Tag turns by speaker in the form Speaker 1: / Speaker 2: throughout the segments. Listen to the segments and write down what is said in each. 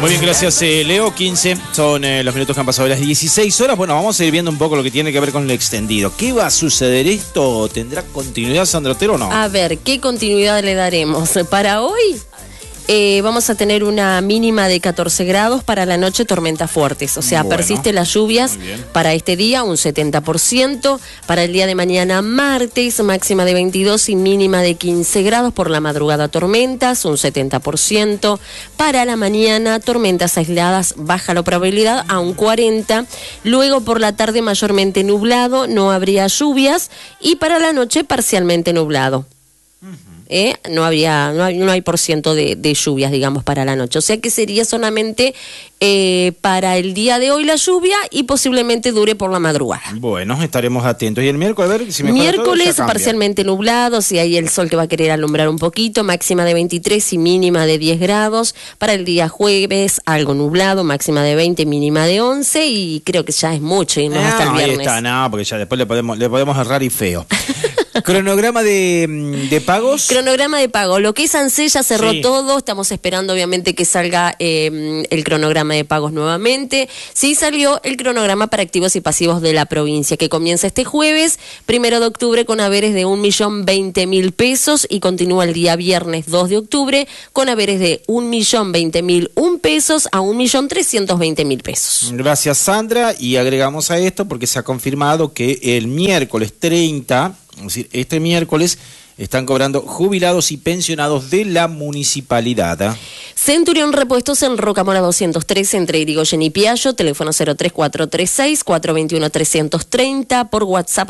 Speaker 1: Muy bien, gracias Leo. 15 son los minutos que han pasado de las 16 horas. Bueno, vamos a ir viendo un poco lo que tiene que ver con el extendido. ¿Qué va a suceder esto? ¿Tendrá continuidad, Sandra Otero, o no?
Speaker 2: A ver, ¿qué continuidad le daremos? Para hoy vamos a tener una mínima de 14 grados, para la noche tormentas fuertes. O sea, persisten las lluvias para este día, un 70%. Para el día de mañana, martes, máxima de 22 y mínima de 15 grados. Por la madrugada, tormentas, un 70%. Para la mañana, tormentas aisladas, baja la probabilidad a un 40%. Luego, por la tarde, mayormente nublado, no habría lluvias. Y para la noche, parcialmente nublado. No hay porciento de lluvias, digamos, para la noche. O sea que sería solamente para el día de hoy la lluvia y posiblemente dure por la madrugada.
Speaker 1: Bueno, estaremos atentos. ¿Y el miércoles? A ver, si
Speaker 2: miércoles parcialmente nublado, si hay el sol que va a querer alumbrar un poquito, máxima de 23 y mínima de 10 grados. Para el día jueves, algo nublado, máxima de 20, mínima de 11, y creo que ya es mucho irnos hasta el viernes.
Speaker 1: Ahí está, porque ya después le podemos errar y feo. ¿Cronograma de pagos?
Speaker 2: Cronograma de pago. Lo que es ANSES ya cerró todo. Estamos esperando, obviamente, que salga el cronograma de pagos nuevamente. Sí salió el cronograma para activos y pasivos de la provincia, que comienza este jueves, 1 de octubre, con haberes de 1.020.000 pesos y continúa el día viernes 2 de octubre con haberes de 1.020.001 pesos a 1.320.000 pesos.
Speaker 1: Gracias, Sandra. Y agregamos a esto porque se ha confirmado que el miércoles 30... es decir, este miércoles están cobrando jubilados y pensionados de la municipalidad.
Speaker 2: Centurión Repuestos en Rocamora 203, entre Irigoyen y Piallo, teléfono 03436-421-330, por WhatsApp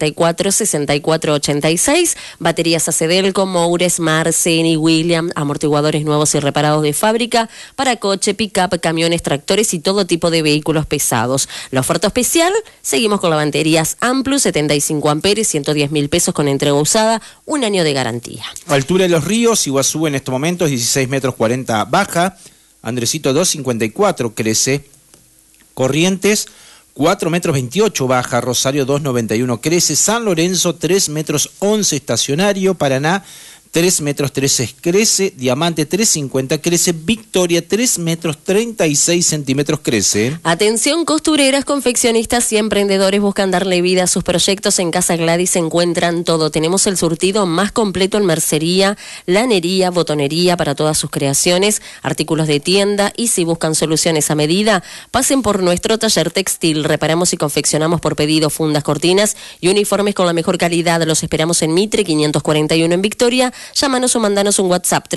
Speaker 2: 446486, baterías Acedelco, Moures, Marceni, William, amortiguadores nuevos y reparados de fábrica para coche, pick-up, camiones, tractores y todo tipo de vehículos pesados. La oferta especial, seguimos con las baterías Amplus, 75 amperes, 110.000 pesos con entrega usada, un año de garantía.
Speaker 1: Altura de los ríos, Iguazú en estos momentos 16 metros 40 baja, Andresito 2,54 crece, Corrientes 4 metros 28 baja, Rosario 2,91 crece, San Lorenzo 3 metros 11 estacionario, Paraná 3 metros 13 crece, Diamante 3,50 crece, Victoria 3 metros 36 centímetros crece.
Speaker 2: Atención, costureras, confeccionistas y emprendedores buscan darle vida a sus proyectos. En Casa Gladys encuentran todo. Tenemos el surtido más completo en mercería, lanería, botonería para todas sus creaciones, artículos de tienda, y si buscan soluciones a medida, pasen por nuestro taller textil. Reparamos y confeccionamos por pedido fundas, cortinas y uniformes con la mejor calidad. Los esperamos en Mitre 541 en Victoria. Llámanos o mandanos un WhatsApp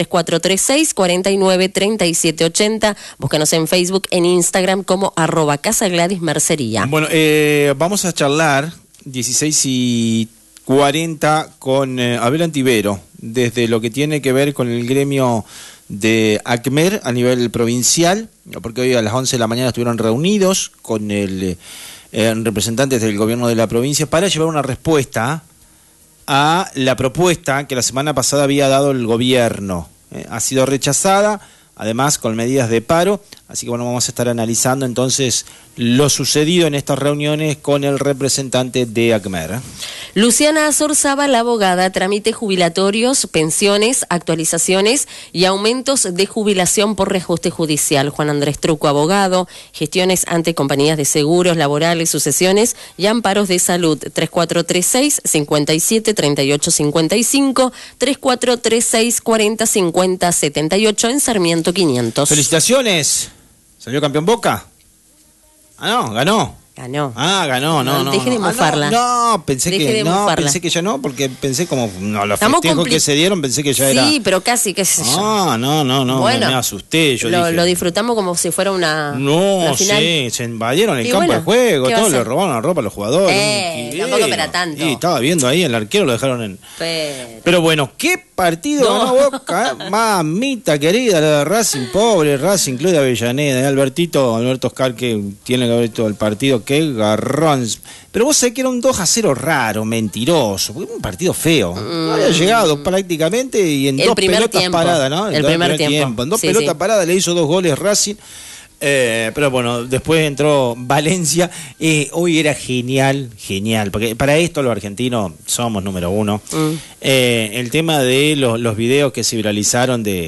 Speaker 2: 3436-493780. Búscanos en Facebook, en Instagram como @Casa Gladys Mercería.
Speaker 1: Bueno, vamos a charlar 16:40 con Abel Antivero, desde lo que tiene que ver con el gremio de ACMER a nivel provincial, porque hoy a las 11 de la mañana estuvieron reunidos con el representantes del gobierno de la provincia para llevar una respuesta a la propuesta que la semana pasada había dado el gobierno. Ha sido rechazada, además con medidas de paro, así que bueno, vamos a estar analizando entonces lo sucedido en estas reuniones con el representante de ACMER.
Speaker 2: Luciana Azorzaba, la abogada, trámites jubilatorios, pensiones, actualizaciones y aumentos de jubilación por reajuste judicial. Juan Andrés Truco, abogado, gestiones ante compañías de seguros laborales, sucesiones y amparos de salud. 3436-573855, 3436-405078 en Sarmiento 500.
Speaker 1: ¡Felicitaciones! ¿Salió campeón Boca? Ah, no, ganó.
Speaker 2: Ganó.
Speaker 1: Ah, ganó, no.
Speaker 2: Deje de mofarla.
Speaker 1: No, pensé que ya no, porque pensé como, los festejos que se dieron, pensé que ya era.
Speaker 2: Sí, pero casi, qué sé yo.
Speaker 1: No, bueno, me asusté. Yo dije,
Speaker 2: lo disfrutamos como si fuera una final.
Speaker 1: Sí, se invadieron el campo de juego, todos le robaron la ropa a los jugadores.
Speaker 2: Tampoco para tanto.
Speaker 1: Sí, estaba viendo ahí, el arquero lo dejaron en. Pero bueno, qué partido ganó Boca, mamita querida, la de Racing, pobre Racing, Club de Avellaneda, Alberto Oscar, que tiene que haber todo el partido. Qué garrón. Pero vos sabés que era un 2-0 raro, mentiroso, porque un partido feo. No había llegado prácticamente y en dos pelotas paradas, ¿no?
Speaker 2: El primer tiempo.
Speaker 1: En dos pelotas paradas le hizo 2 goles Racing. Pero bueno, después entró Valencia. Hoy era genial, porque para esto los argentinos somos número uno. El tema de los videos que se viralizaron de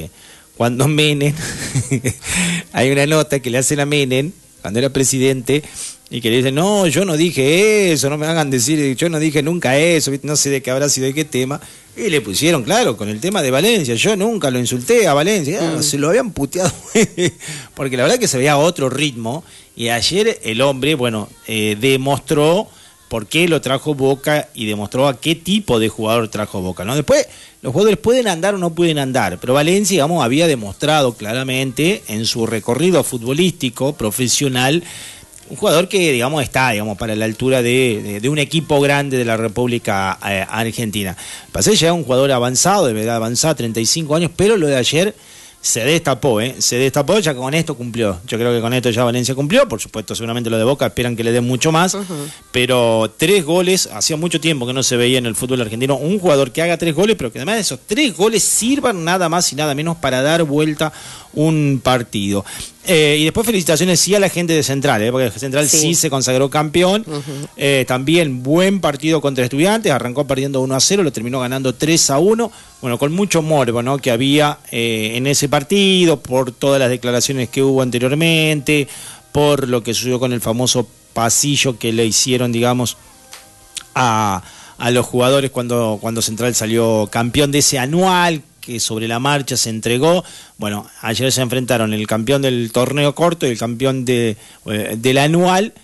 Speaker 1: cuando Menem, hay una nota que le hacen a Menem, cuando era presidente, y que le dicen, no, yo no dije eso, no me hagan decir, yo no dije nunca eso, no sé de qué habrá sido, de qué tema, y le pusieron, claro, con el tema de Valencia, yo nunca lo insulté a Valencia, se lo habían puteado, porque la verdad que se veía otro ritmo, y ayer el hombre, bueno, demostró por qué lo trajo Boca y demostró a qué tipo de jugador trajo Boca, ¿no? Después, los jugadores pueden andar o no pueden andar, pero Valencia, digamos, había demostrado claramente en su recorrido futbolístico, profesional, un jugador que, digamos, está, digamos, para la altura de un equipo grande de la República Argentina. Pasé ya un jugador avanzado, de verdad avanzada, 35 años, pero lo de ayer se destapó, ya que con esto cumplió. Yo creo que con esto ya Valencia cumplió, por supuesto, seguramente los de Boca esperan que le den mucho más, pero 3 goles, hacía mucho tiempo que no se veía en el fútbol argentino un jugador que haga 3 goles, pero que además de esos 3 goles sirvan nada más y nada menos para dar vuelta un partido. Y después felicitaciones sí a la gente de Central, porque Central sí se consagró campeón. También buen partido contra Estudiantes, arrancó perdiendo 1-0, lo terminó ganando 3-1. Bueno, con mucho morbo, ¿no?, que había en ese partido, por todas las declaraciones que hubo anteriormente, por lo que sucedió con el famoso pasillo que le hicieron, digamos, a los jugadores cuando Central salió campeón de ese anual, que sobre la marcha se entregó. Bueno, ayer se enfrentaron el campeón del torneo corto y el campeón del anual,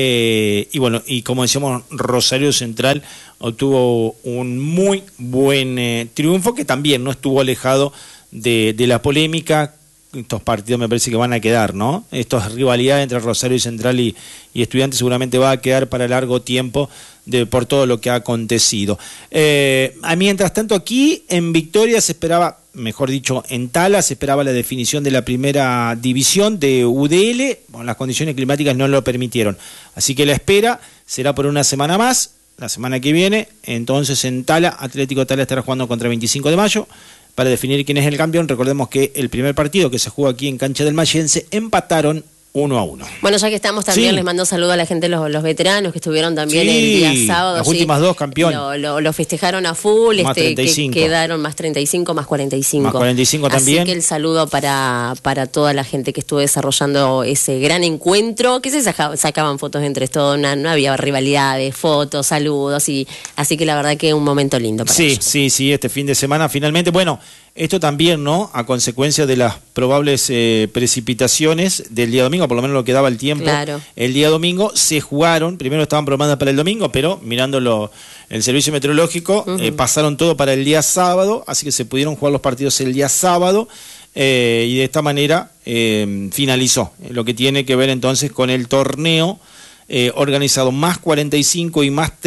Speaker 1: y bueno, y como decíamos, Rosario Central obtuvo un muy buen triunfo, que también no estuvo alejado de la polémica. Estos partidos me parece que van a quedar, ¿no? Estas rivalidades entre Rosario y Central y Estudiantes seguramente va a quedar para largo tiempo por todo lo que ha acontecido. Mientras tanto, aquí en Victoria se esperaba, mejor dicho, en Tala se esperaba la definición de la primera división de UDL. Bueno, las condiciones climáticas no lo permitieron, así que la espera será por una semana más, la semana que viene. Entonces en Tala, Atlético Tala estará jugando contra 25 de mayo para definir quién es el campeón. Recordemos que el primer partido que se jugó aquí en cancha del Mayense empataron 1-1.
Speaker 2: Bueno, ya que estamos también, les mando saludo a la gente, los veteranos que estuvieron también el día sábado.
Speaker 1: Las últimas 2 campeones.
Speaker 2: Lo festejaron a full,
Speaker 1: más 35.
Speaker 2: Que quedaron más 35, más 45.
Speaker 1: Más 45 también.
Speaker 2: Así que el saludo para toda la gente que estuvo desarrollando ese gran encuentro, que se sacaban fotos entre todos, no había rivalidades, fotos, saludos, y así que la verdad que un momento lindo para ellos.
Speaker 1: Sí, este fin de semana finalmente, bueno, esto también, ¿no?, a consecuencia de las probables precipitaciones del día domingo, por lo menos lo que daba el tiempo.
Speaker 2: Claro.
Speaker 1: El día domingo se jugaron, primero estaban programadas para el domingo, pero mirando el servicio meteorológico, pasaron todo para el día sábado, así que se pudieron jugar los partidos el día sábado, y de esta manera finalizó lo que tiene que ver entonces con el torneo organizado más 45 y más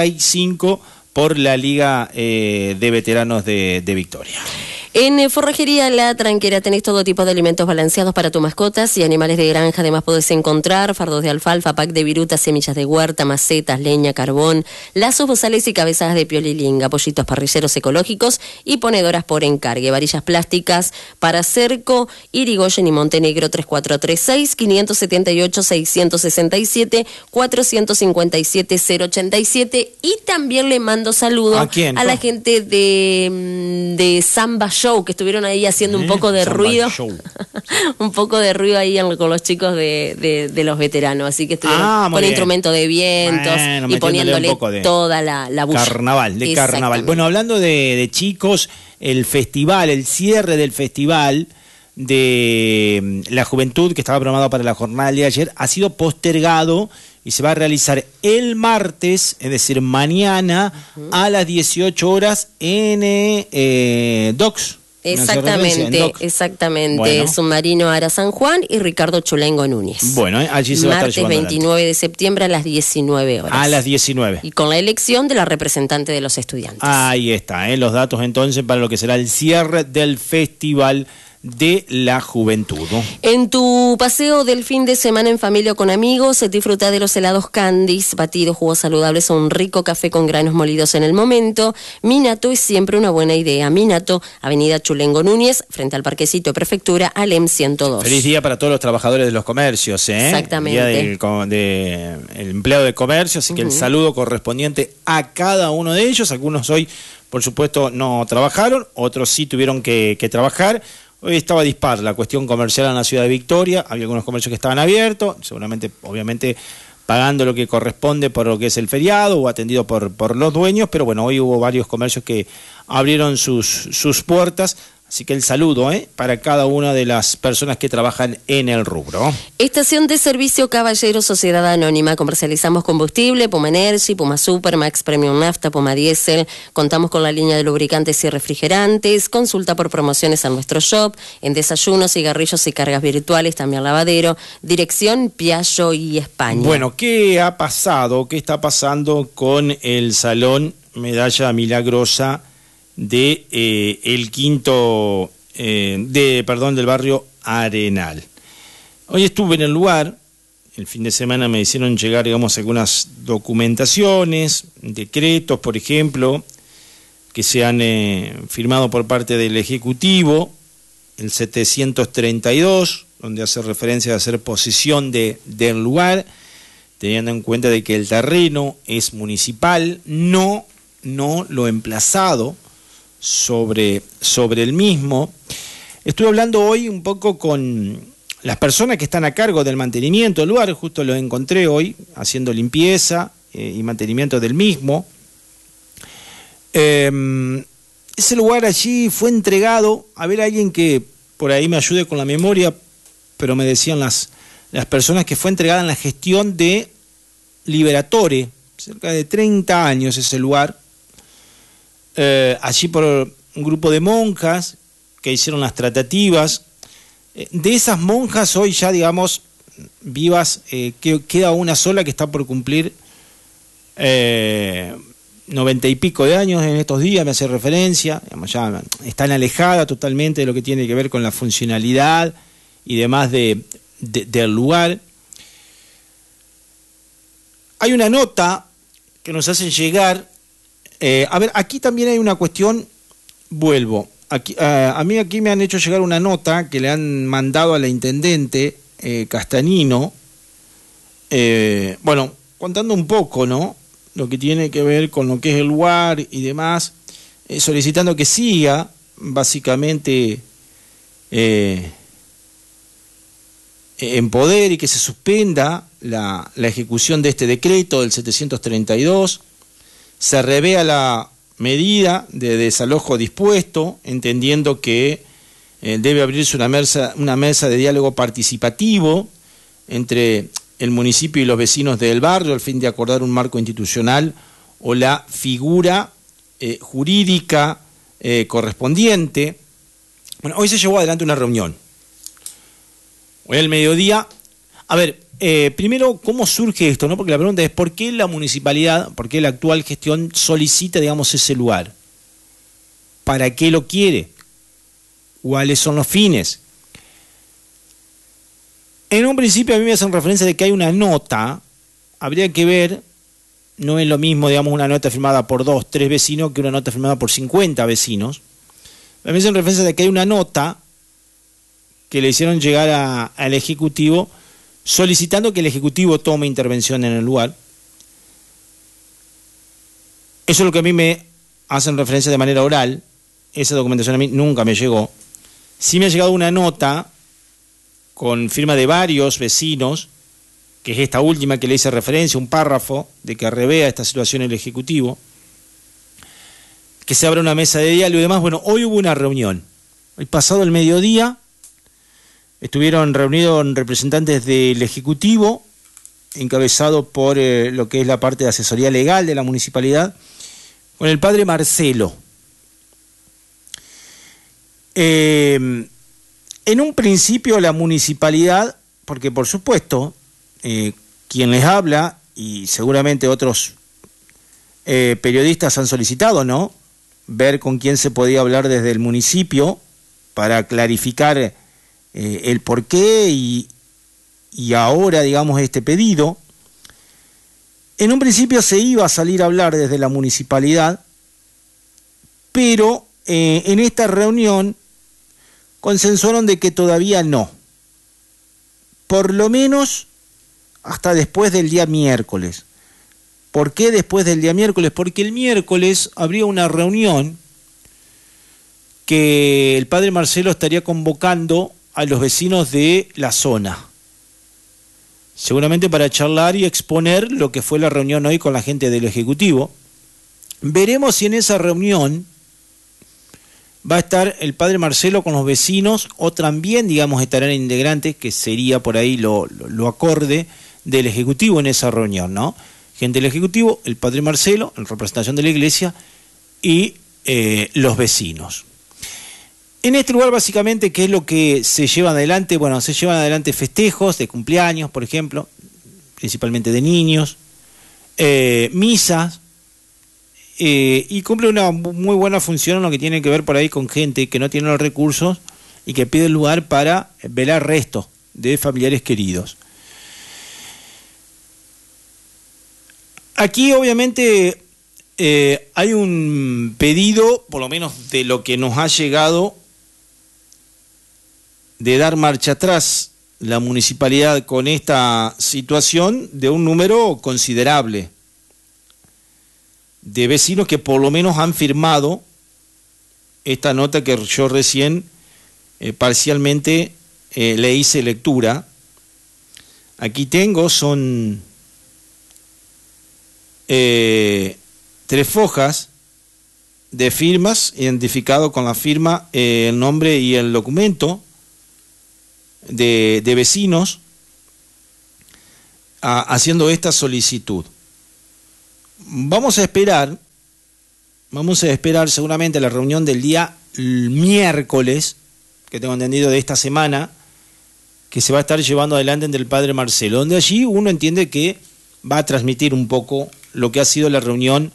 Speaker 1: 35 por la Liga de Veteranos de Victoria.
Speaker 2: En Forrajería La Tranquera tenés todo tipo de alimentos balanceados para tus mascotas y animales de granja. Además podés encontrar fardos de alfalfa, pack de virutas, semillas de huerta, macetas, leña, carbón, lazos, bozales y cabezadas de piolilinga, pollitos parrilleros ecológicos y ponedoras por encargue, varillas plásticas para cerco, Irigoyen y Montenegro 3436, 578-667, 457-087. Y también le mando saludo a la gente de Samba Show, que estuvieron ahí haciendo un poco de ruido. Un poco de ruido ahí con los chicos de los veteranos. Así que estuvieron con instrumento de vientos y poniéndole toda la bulla.
Speaker 1: Carnaval. Bueno, hablando de chicos, el cierre del festival de la juventud que estaba programado para la jornada de ayer ha sido postergado y se va a realizar el martes, es decir, mañana, a las 18 horas en DOCS.
Speaker 2: Exactamente. Bueno. Submarino Ara San Juan y Ricardo Chulengo Núñez.
Speaker 1: Bueno, allí se va a estar llevando
Speaker 2: martes 29 de septiembre a las 19 horas.
Speaker 1: A las 19.
Speaker 2: Y con la elección de la representante de los estudiantes.
Speaker 1: Ahí está, los datos entonces para lo que será el cierre del festival de la juventud, ¿no?
Speaker 2: En tu paseo del fin de semana en familia o con amigos, disfruta de los helados Candies, batidos, jugos saludables o un rico café con granos molidos en el momento. Minato es siempre una buena idea. Minato, Avenida Chulengo Núñez, frente al Parquecito de Prefectura, Alem 102.
Speaker 1: Feliz día para todos los trabajadores de los comercios,
Speaker 2: Exactamente.
Speaker 1: El día del empleado de comercio, así que el saludo correspondiente a cada uno de ellos. Algunos hoy, por supuesto, no trabajaron, otros sí tuvieron que trabajar. Hoy estaba dispar la cuestión comercial en la ciudad de Victoria, había algunos comercios que estaban abiertos, seguramente, obviamente, pagando lo que corresponde por lo que es el feriado o atendido por los dueños, pero bueno, hoy hubo varios comercios que abrieron sus puertas. Así que el saludo para cada una de las personas que trabajan en el rubro.
Speaker 2: Estación de servicio Caballero Sociedad Anónima. Comercializamos combustible, Puma Energy, Puma Super, Max Premium Nafta, Puma Diesel. Contamos con la línea de lubricantes y refrigerantes. Consulta por promociones en nuestro shop. En desayunos, cigarrillos y cargas virtuales, también lavadero. Dirección Piaggio y España.
Speaker 1: Bueno, ¿qué ha pasado? ¿Qué está pasando con el Salón Medalla Milagrosa de el quinto del barrio Arenal? Hoy estuve en el lugar, el fin de semana me hicieron llegar, digamos, algunas documentaciones, decretos, por ejemplo, que se han firmado por parte del Ejecutivo, el 732, donde hace referencia a hacer posesión del lugar, teniendo en cuenta de que el terreno es municipal, no lo emplazado sobre el mismo. Estuve hablando hoy un poco con las personas que están a cargo del mantenimiento del lugar, justo los encontré hoy haciendo limpieza y mantenimiento del mismo. Ese lugar allí fue entregado, a ver, alguien que por ahí me ayude con la memoria, pero me decían las personas que fue entregada en la gestión de Liberatore, cerca de 30 años ese lugar. Allí por un grupo de monjas que hicieron las tratativas. De esas monjas hoy ya, digamos, vivas, queda una sola que está por cumplir 90 y pico de años en estos días, me hace referencia, digamos, ya están alejadas totalmente de lo que tiene que ver con la funcionalidad y demás del lugar. Hay una nota que nos hacen llegar. A ver, aquí también hay una cuestión, vuelvo, aquí, a mí aquí me han hecho llegar una nota que le han mandado a la intendente Castanino, bueno, contando un poco, ¿no?, lo que tiene que ver con lo que es el lugar y demás, solicitando que siga, básicamente, en poder y que se suspenda la ejecución de este decreto del 732, se revea la medida de desalojo dispuesto, entendiendo que debe abrirse una mesa de diálogo participativo entre el municipio y los vecinos del barrio al fin de acordar un marco institucional o la figura jurídica correspondiente. Bueno, hoy se llevó adelante una reunión. Hoy al mediodía, a ver, primero, ¿cómo surge esto?, ¿no? Porque la pregunta es, ¿por qué la municipalidad, por qué la actual gestión solicita, digamos, ese lugar? ¿Para qué lo quiere? ¿Cuáles son los fines? En un principio a mí me hacen referencia de que hay una nota, habría que ver, no es lo mismo, digamos, una nota firmada por 2, 3 vecinos que una nota firmada por 50 vecinos. A mí me hacen referencia de que hay una nota que le hicieron llegar al Ejecutivo solicitando que el Ejecutivo tome intervención en el lugar. Eso es lo que a mí me hacen referencia de manera oral. Esa documentación a mí nunca me llegó. Sí me ha llegado una nota con firma de varios vecinos, que es esta última que le hice referencia, un párrafo de que revea esta situación el Ejecutivo, que se abra una mesa de diálogo y demás. Bueno, hoy hubo una reunión. Hoy pasado el mediodía estuvieron reunidos representantes del Ejecutivo, encabezado por lo que es la parte de asesoría legal de la municipalidad, con el padre Marcelo. En un principio la municipalidad, porque por supuesto, quien les habla, y seguramente otros periodistas han solicitado, ¿no?, ver con quién se podía hablar desde el municipio para clarificar el porqué y ahora, digamos, este pedido. En un principio se iba a salir a hablar desde la municipalidad, pero en esta reunión consensuaron de que todavía no, por lo menos hasta después del día miércoles. ¿Por qué después del día miércoles? Porque el miércoles habría una reunión que el padre Marcelo estaría convocando a los vecinos de la zona, seguramente para charlar y exponer lo que fue la reunión hoy con la gente del Ejecutivo. Veremos si en esa reunión va a estar el padre Marcelo con los vecinos o también, digamos, estarán integrantes, que sería por ahí lo acorde del Ejecutivo en esa reunión, ¿no? Gente del Ejecutivo, el padre Marcelo, en representación de la Iglesia, y los vecinos. En este lugar, básicamente, ¿qué es lo que se lleva adelante? Bueno, se llevan adelante festejos de cumpleaños, por ejemplo, principalmente de niños, misas, y cumple una muy buena función en lo que tiene que ver por ahí con gente que no tiene los recursos y que pide el lugar para velar restos de familiares queridos. Aquí, obviamente, hay un pedido, por lo menos de lo que nos ha llegado, de dar marcha atrás la municipalidad con esta situación, de un número considerable de vecinos que por lo menos han firmado esta nota que yo recién parcialmente le hice lectura. Aquí tengo, son 3 hojas de firmas, identificado con la firma, el nombre y el documento de vecinos haciendo esta solicitud. Vamos a esperar seguramente la reunión del día miércoles, que tengo entendido de esta semana, que se va a estar llevando adelante entre el padre Marcelo, donde allí uno entiende que va a transmitir un poco lo que ha sido la reunión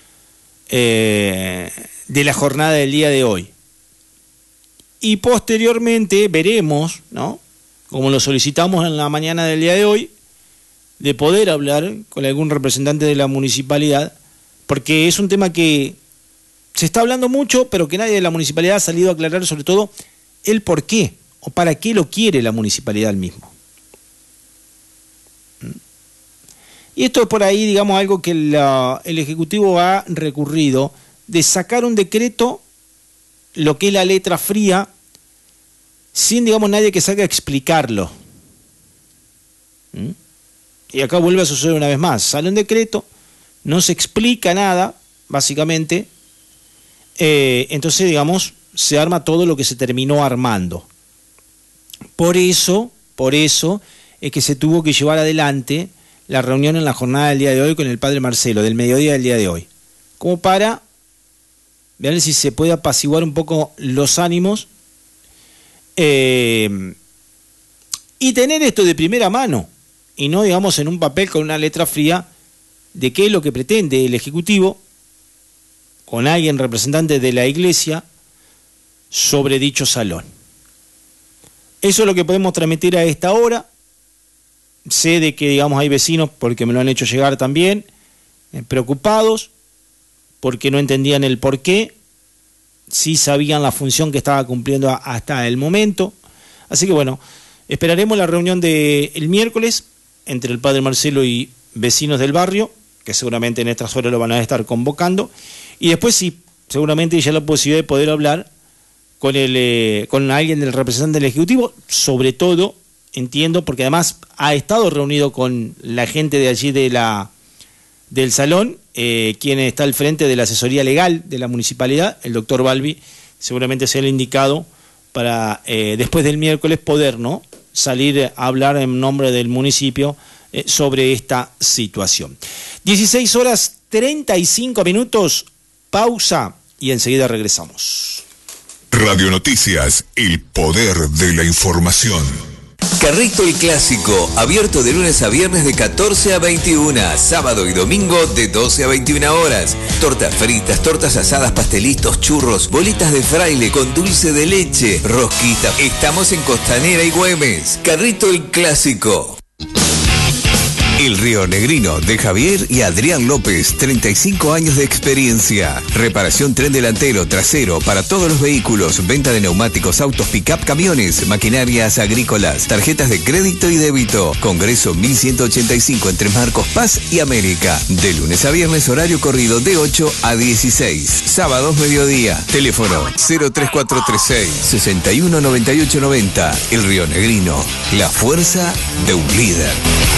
Speaker 1: de la jornada del día de hoy. Y posteriormente veremos, ¿no?, como lo solicitamos en la mañana del día de hoy, de poder hablar con algún representante de la municipalidad, porque es un tema que se está hablando mucho, pero que nadie de la municipalidad ha salido a aclarar, sobre todo el por qué o para qué lo quiere la municipalidad mismo. Y esto es por ahí, digamos, algo que el Ejecutivo ha recurrido, de sacar un decreto, lo que es la letra fría, sin, digamos, nadie que salga a explicarlo. Y acá vuelve a suceder una vez más. Sale un decreto, no se explica nada, básicamente. Entonces, digamos, se arma todo lo que se terminó armando. Por eso es que se tuvo que llevar adelante la reunión en la jornada del día de hoy con el padre Marcelo, del mediodía del día de hoy, como para ver si se puede apaciguar un poco los ánimos y tener esto de primera mano, y no, digamos, en un papel con una letra fría, de qué es lo que pretende el Ejecutivo con alguien representante de la Iglesia sobre dicho salón. Eso es lo que podemos transmitir a esta hora. Sé de que, digamos, hay vecinos, porque me lo han hecho llegar también, preocupados, porque no entendían el porqué, sí sabían la función que estaba cumpliendo hasta el momento. Así que bueno, esperaremos la reunión del miércoles entre el padre Marcelo y vecinos del barrio, que seguramente en estas horas lo van a estar convocando, y después sí, seguramente ya la posibilidad de poder hablar con alguien del representante del Ejecutivo, sobre todo, entiendo, porque además ha estado reunido con la gente de allí del salón, quien está al frente de la asesoría legal de la municipalidad, el doctor Balbi, seguramente sea el indicado para después del miércoles poder, ¿no?, salir a hablar en nombre del municipio sobre esta situación. 16:35, pausa y enseguida regresamos.
Speaker 3: Radio Noticias, el poder de la información.
Speaker 4: Carrito el Clásico, abierto de lunes a viernes de 14 a 21, sábado y domingo de 12 a 21 horas. Tortas fritas, tortas asadas, pastelitos, churros, bolitas de fraile con dulce de leche, rosquita. Estamos en Costanera y Güemes. Carrito el Clásico. El Río Negrino de Javier y Adrián López, 35 años de experiencia. Reparación tren delantero, trasero para todos los vehículos, venta de neumáticos, autos, pick-up, camiones, maquinarias agrícolas, tarjetas de crédito y débito. Congreso 1185 entre Marcos Paz y América. De lunes a viernes, horario corrido de 8 a 16. Sábados mediodía. Teléfono 03436 619890. El Río Negrino, la fuerza de un líder.